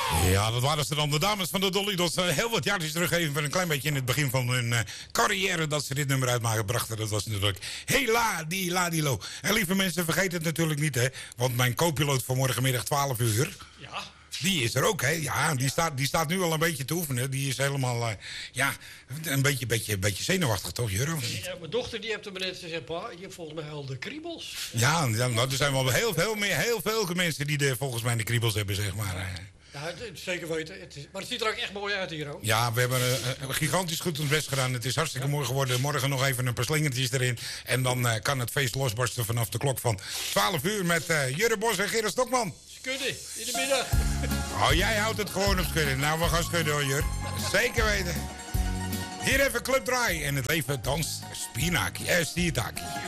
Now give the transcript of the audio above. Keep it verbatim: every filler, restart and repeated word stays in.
Ja, dat waren ze dan, de dames van de Dolly Dots. Heel wat jaartjes terug, even een klein beetje in het begin van hun uh, carrière... dat ze dit nummer uitmaken brachten. Dat was natuurlijk Hela di la di lo. En lieve mensen, vergeet het natuurlijk niet, hè. Want mijn co-piloot van morgenmiddag twaalf uur... Ja. Die is er ook, hè? Ja, die staat, die staat nu al een beetje te oefenen. Die is helemaal, uh, ja, een beetje, beetje, beetje zenuwachtig, toch, Jurre? Ja, mijn dochter die heeft hem net gezegd, pa, je hebt volgens mij al de kriebels. Ja, ja, nou, er zijn wel heel veel, meer, heel veel mensen die de, volgens mij de kriebels hebben, zeg maar. Ja, het, het, zeker weten. Het is, maar het ziet er ook echt mooi uit hier, hoor. Ja, we hebben uh, gigantisch goed ons best gedaan. Het is hartstikke ja. mooi geworden. Morgen nog even een paar slingertjes erin. En dan uh, kan het feest losbarsten vanaf de klok van twaalf uur met uh, Jurre Bos en Gerard Stokman. Schudden, in de middag. Oh, jij houdt het gewoon op schudden. Nou, we gaan schudden hoor, Jur. Zeker weten. Hier even Club Draai en het leven danst Spinaki. Eh, Stietaki.